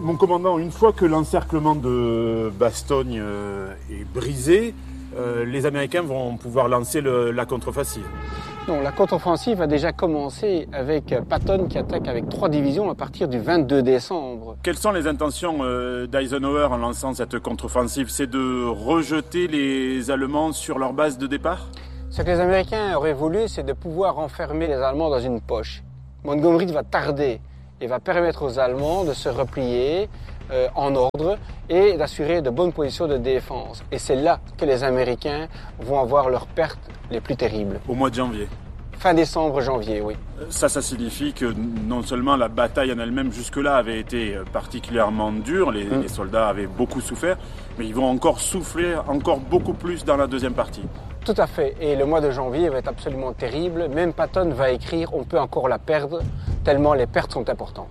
Mon commandant, une fois que l'encerclement de Bastogne est brisé, les Américains vont pouvoir lancer la contre-offensive. Non, la contre-offensive a déjà commencé avec Patton qui attaque avec 3 divisions à partir du 22 décembre. Quelles sont les intentions d'Eisenhower en lançant cette contre-offensive? C'est de rejeter les Allemands sur leur base de départ? Ce que les Américains auraient voulu, c'est de pouvoir enfermer les Allemands dans une poche. Montgomery va tarder et va permettre aux Allemands de se replier en ordre et d'assurer de bonnes positions de défense. Et c'est là que les Américains vont avoir leurs pertes les plus terribles. Au mois de janvier? Fin décembre, janvier, oui. Ça signifie que non seulement la bataille en elle-même jusque-là avait été particulièrement dure, les soldats avaient beaucoup souffert, mais ils vont encore souffrir encore beaucoup plus dans la deuxième partie. Tout à fait. Et le mois de janvier va être absolument terrible. Même Patton va écrire « On peut encore la perdre », tellement les pertes sont importantes.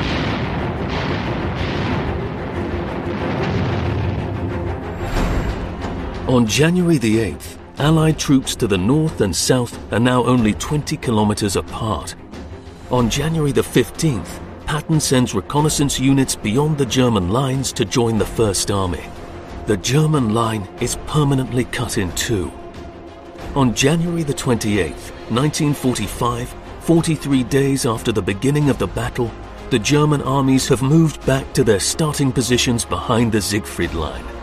On January the 8th, Allied troops to the north and south are now only 20 kilometers apart. On January the 15th, Patton sends reconnaissance units beyond the German lines to join the First Army. The German line is permanently cut in two. On January the 28th, 1945, 43 days after the beginning of the battle, the German armies have moved back to their starting positions behind the Siegfried Line.